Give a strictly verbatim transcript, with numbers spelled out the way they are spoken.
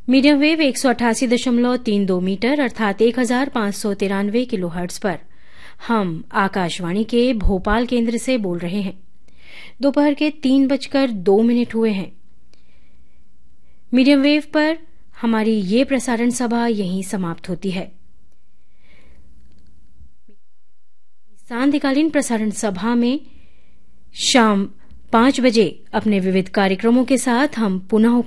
Medium wave एक सौ अट्ठासी दशमलव तीन दो मीटर अर्थात एक हजार पांच सौ तिरानवे किलो हर्ट्ज पर हम आकाशवाणी के भोपाल केंद्र से बोल रहे हैं। दोपहर के तीन बजकर दो मिनट हुए हैं। मीडियम वेव पर हमारी ये प्रसारण सभा यहीं समाप्त होती है। सांध्यकालीन प्रसारण सभा में शाम पांच बजे अपने विविध कार्यक्रमों के साथ हम पुनः